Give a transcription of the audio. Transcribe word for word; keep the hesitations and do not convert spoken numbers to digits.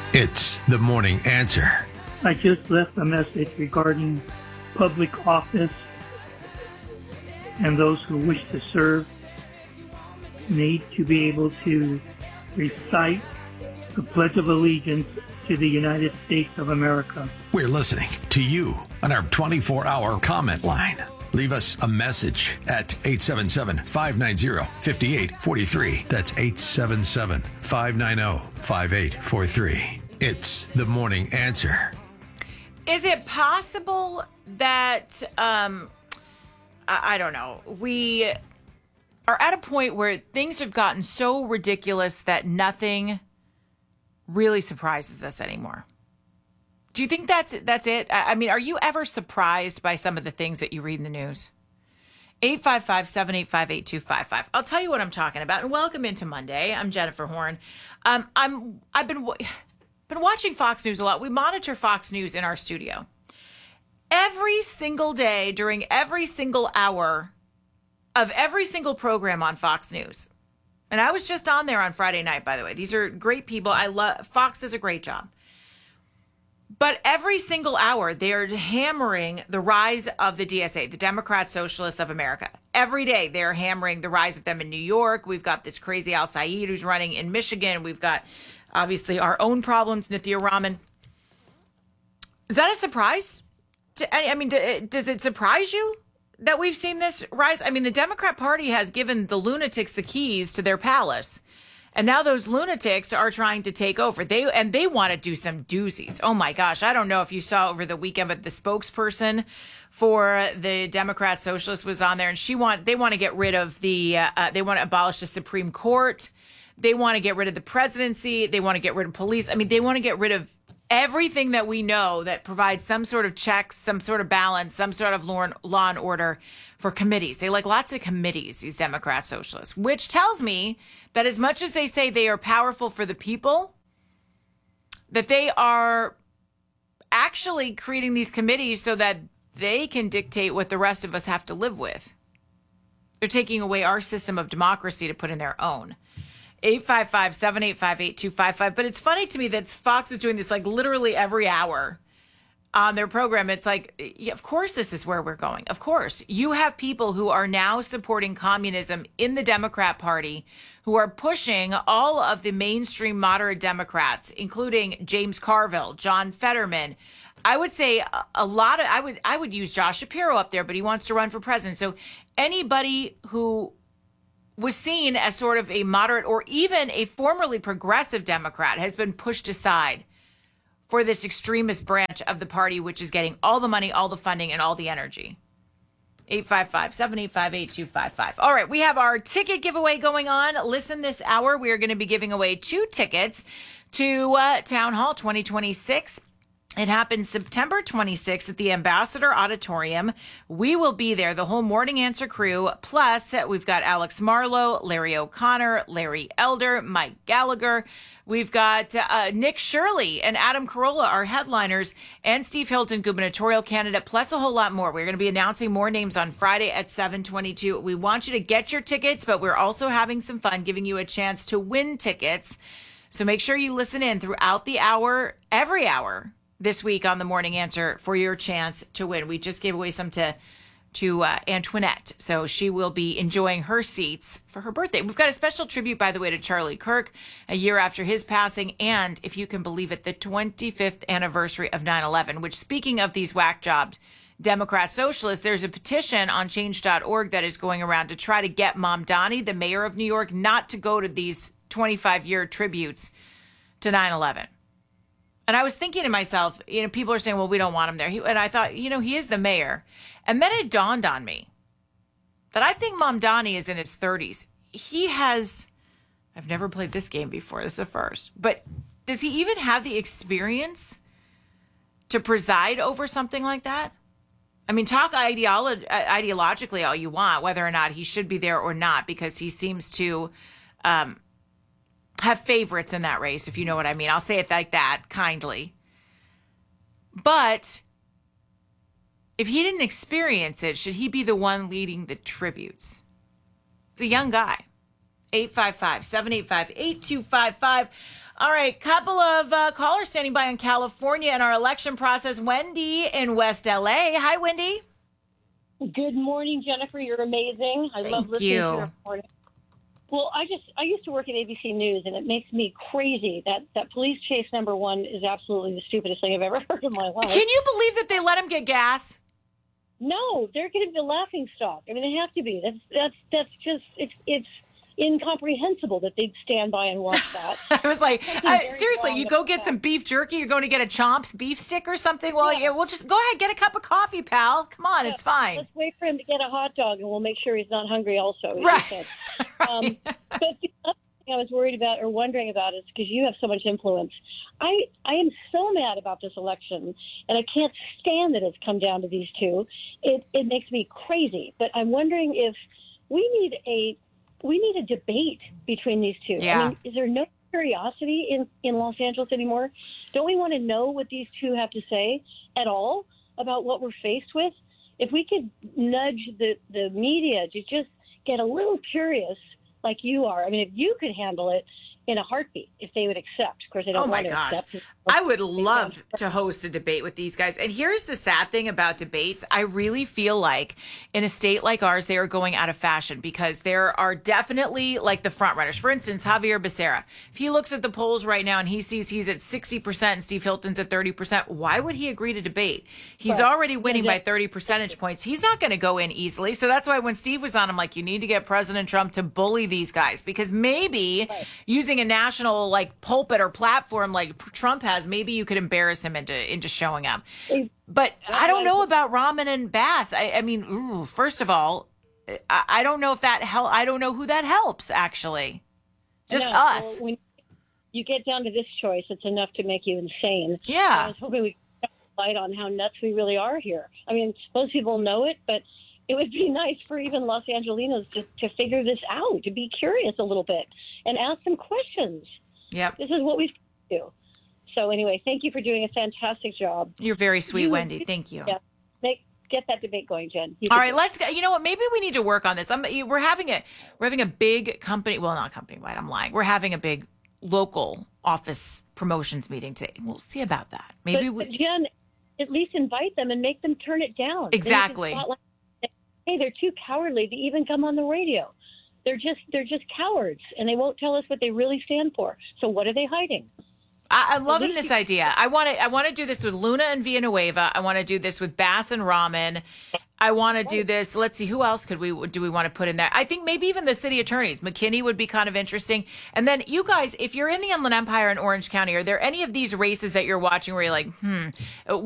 It's the Morning Answer. I just left a message regarding public office, and those who wish to serve need to be able to recite the Pledge of Allegiance to the United States of America. We're listening to you on our twenty-four hour comment line. Leave us a message at eight seven seven, five nine zero, five eight four three. That's eight seven seven, five nine zero, five eight four three. It's the Morning Answer. Is it possible that, um, I, I don't know, we are at a point where things have gotten so ridiculous that nothing really surprises us anymore? Do you think that's that's it? I, I mean, are you ever surprised by some of the things that you read in the news? eight five five, seven eight five, eight two five five. I'll tell you what I'm talking about. And welcome into Monday. I'm Jennifer Horn. Um, I'm I've been been watching Fox News a lot. We monitor Fox News in our studio. Every single day, during every single hour of every single program on Fox News. And I was just on there on Friday night, by the way. These are great people. I love Fox does a great job. But every single hour, they are hammering the rise of the D S A, the Democrat Socialists of America. Every day, they're hammering the rise of them in New York. We've got this crazy Al Sayed who's running in Michigan. We've got, obviously, our own problems, Nithya Raman. Is that a surprise? I mean, does it surprise you that we've seen this rise? I mean, the Democrat Party has given the lunatics the keys to their palace. And now those lunatics are trying to take over. They and they want to do some doozies. Oh, my gosh. I don't know if you saw over the weekend, but the spokesperson for the Democrat Socialist was on there. And she want they want to get rid of the uh, they want to abolish the Supreme Court. They want to get rid of the presidency. They want to get rid of police. I mean, they want to get rid of everything that we know that provides some sort of checks, some sort of balance, some sort of law and, law and order for committees. They like lots of committees, these Democrat Socialists, which tells me that as much as they say they are powerful for the people, that they are actually creating these committees so that they can dictate what the rest of us have to live with. They're taking away our system of democracy to put in their own. eight five five, seven eight five, eight two five five. But it's funny to me that Fox is doing this like literally every hour on their program. It's like, yeah, of course, this is where we're going. Of course, you have people who are now supporting communism in the Democrat Party, who are pushing all of the mainstream moderate Democrats, including James Carville, John Fetterman. I would say a, a lot of, I would, I would use Josh Shapiro up there, but he wants to run for president. So anybody who was seen as sort of a moderate or even a formerly progressive Democrat has been pushed aside for this extremist branch of the party, which is getting all the money, all the funding, and all the energy. eight five five, seven eight five, eight two five five. All right, we have our ticket giveaway going on. Listen, this hour, we are going to be giving away two tickets to uh, Town Hall twenty twenty-six. It happens September twenty-sixth at the Ambassador Auditorium. We will be there, the whole Morning Answer crew. Plus, we've got Alex Marlowe, Larry O'Connor, Larry Elder, Mike Gallagher. We've got uh, Nick Shirley and Adam Carolla, our headliners, and Steve Hilton, gubernatorial candidate, plus a whole lot more. We're going to be announcing more names on Friday at seven twenty-two. We want you to get your tickets, but we're also having some fun, giving you a chance to win tickets. So make sure you listen in throughout the hour, every hour, this week on the Morning Answer for your chance to win. We just gave away some to to uh, Antoinette, so she will be enjoying her seats for her birthday. We've got a special tribute, by the way, to Charlie Kirk, a year after his passing, and, if you can believe it, the twenty-fifth anniversary of nine eleven, which, speaking of these whack jobs, Democrat Socialists, there's a petition on change dot org that is going around to try to get Mamdani, the mayor of New York, not to go to these twenty-five-year tributes to nine eleven. And I was thinking to myself, you know, people are saying, well, we don't want him there. He, and I thought, you know, he is the mayor. And then it dawned on me that I think Mamdani is in his thirties. He has, I've never played this game before. This is the first. But does he even have the experience to preside over something like that? I mean, talk ideolo- ideologically all you want, whether or not he should be there or not, because he seems to um, have favorites in that race, if you know what I mean. I'll say it like that, kindly. But if he didn't experience it, should he be the one leading the tributes? The young guy. eight five five, seven eight five, eight two five five. All right, couple of uh, callers standing by in California in our election process. Wendy in West L A. Hi, Wendy. Good morning, Jennifer. You're amazing. I Thank love listening you. to your reporting. Well, I just I used to work at A B C News, and it makes me crazy that that police chase number one is absolutely the stupidest thing I've ever heard in my life. Can you believe that they let him get gas? No, they're going to be a laughing stock. I mean, they have to be. That's that's that's just it's it's incomprehensible that they'd stand by and watch that. I was like, I, seriously, wrong you go about get that. some beef jerky. You're going to get a Chomps beef stick or something. Well, yeah, Yeah. we'll just go ahead, get a cup of coffee, pal. Come on, it's fine. Let's wait for him to get a hot dog, and we'll make sure he's not hungry also. as you Right. said. Um, but the other thing I was worried about or wondering about is because you have so much influence. I, I am so mad about this election, and I can't stand that it's come down to these two. It, it makes me crazy. But I'm wondering if we need a we need a debate between these two. Yeah. I mean, is there no curiosity in, in Los Angeles anymore? Don't we want to know what these two have to say at all about what we're faced with? If we could nudge the, the media to just get a little curious like you are. I mean, if you could handle it in a heartbeat, if they would accept. Of course, they don't Oh my want to gosh. accept. I would love to host a debate with these guys. And here's the sad thing about debates. I really feel like in a state like ours, they are going out of fashion because there are definitely like the front runners. For instance, Javier Becerra. If he looks at the polls right now and he sees he's at sixty percent and Steve Hilton's at thirty percent, why would he agree to debate? He's Right. already winning by thirty percentage points. He's not going to go in easily. So that's why when Steve was on, I'm like, you need to get President Trump to bully these guys because maybe Right. using a national like pulpit or platform like Trump has, maybe you could embarrass him into into showing up. But I don't know about Rahman and Bass. I, I mean, ooh, first of all, I, I don't know if that hel- I don't know who that helps actually. Just I know. us. Well, when you get down to this choice, it's enough to make you insane. I Yeah. was hoping we could shed light on how nuts we really are here. I mean, most people know it, but it would be nice for even Los Angelinos to, to figure this out, to be curious a little bit and ask some questions. Yep. This is what we do. So anyway, thank you for doing a fantastic job. You're very sweet, You- Wendy. Thank you. Yeah, make get that debate going, Jen. You All can right, do it. let's go. You know what? Maybe we need to work on this. I'm, we're having a we're having a big company. Well, not company wide. I'm lying. We're having a big local office promotions meeting today. We'll see about that. Maybe but, we. but Jen, at least invite them and make them turn it down. Then you can Exactly. spotlight- Hey, they're too cowardly to even come on the radio. They're just they're just cowards, and they won't tell us what they really stand for. So what are they hiding? I, I'm loving least this you- idea. I want to. I want to do this with Luna and Villanueva. I want to do this with Bass and Rahman. I want to do this. Let's see, who else could we do? We want to put in there. I think maybe even the city attorneys. McKinney would be kind of interesting. And then you guys, if you're in the Inland Empire in Orange County, are there any of these races that you're watching where you're like, hmm?